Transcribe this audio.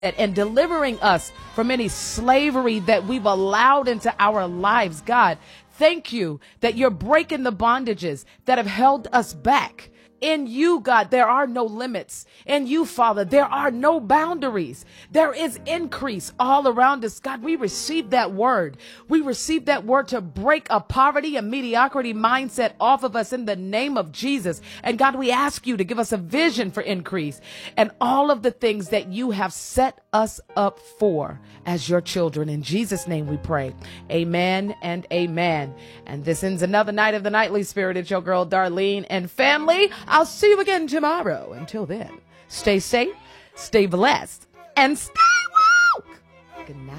and delivering us from any slavery that we've allowed into our lives. God, thank you that you're breaking the bondages that have held us back. In you, God, there are no limits. In you, Father, there are no boundaries. There is increase all around us. God, we receive that word. We receive that word to break a poverty and mediocrity mindset off of us in the name of Jesus. And God, we ask you to give us a vision for increase and all of the things that you have set us up for as your children. In Jesus' name we pray. Amen and amen. And this ends another night of the Nightly Spirit. It's your girl, Darlene, and family. I'll see you again tomorrow. Until then, stay safe, stay blessed, and stay woke. Good night.